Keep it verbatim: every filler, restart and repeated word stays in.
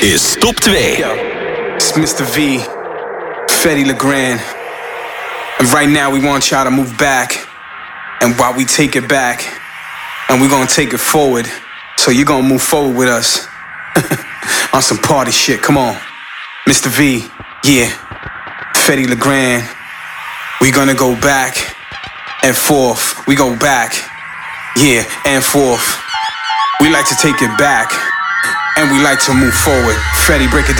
is top twee. Yo, it's mister V, Fetty LeGrand. And right now we want y'all to move back. And while we take it back, and we're gonna take it forward, so you're gonna move forward with us. On some party shit, come on. mister V, yeah, Fetty LeGrand. We gonna go back and forth. We go back, yeah, and forth. We like to take it back, and we like to move forward. Fetty, break it down.